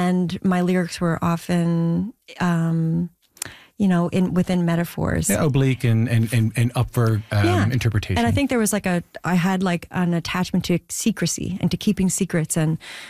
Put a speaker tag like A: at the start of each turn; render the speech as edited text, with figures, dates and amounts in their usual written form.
A: and my lyrics were often, within metaphors.
B: Yeah, oblique and up for interpretation.
A: And I think there was I had like an attachment to secrecy and to keeping secrets. And